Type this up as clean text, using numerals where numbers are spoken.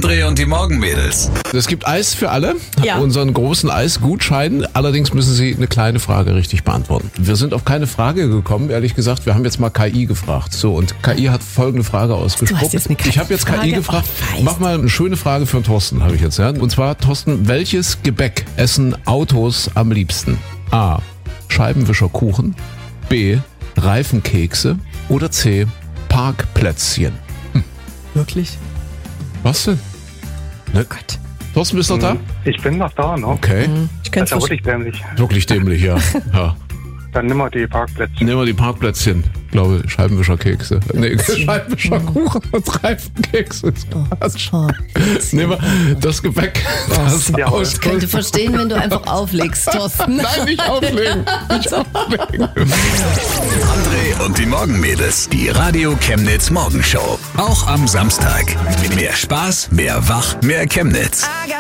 André und die Morgenmädels. Es gibt Eis für alle, Ja. unseren großen Eisgutschein. Allerdings müssen Sie eine kleine Frage richtig beantworten. Wir sind auf keine Frage gekommen, ehrlich gesagt. Wir haben jetzt mal KI gefragt. So, und KI hat folgende Frage ausgespuckt. Du hast jetzt eine Ich habe jetzt KI KI-Frage? gefragt. Oh, feist. Mach mal eine schöne Frage für den Thorsten, habe ich jetzt. Ja? Und zwar, Thorsten, welches Gebäck essen Autos am liebsten? A. Scheibenwischerkuchen. B. Reifenkekse. Oder C. Parkplätzchen. Wirklich? Was denn? Ne? Gott. Thorsten, bist du noch da? Ich bin noch da, ne? Okay. Ich Das könnte ist ja wirklich dämlich. Wirklich dämlich, ja. Ja. Dann nimm mal die Parkplätze. Nehmen wir die Parkplätzchen. Ich glaube, Scheibenwischerkekse. Nee, Scheibenwischerkuchen und Reifenkekse. Nehmen wir das Gebäck. Das Ja, aus. Ich könnte verstehen, wenn du einfach auflegst, Thorsten. Nein, nicht auflegen. Nicht auflegen. André und die Morgenmädels. Die Radio Chemnitz Morgenshow. Auch am Samstag. Mehr Spaß, mehr Wach, mehr Chemnitz.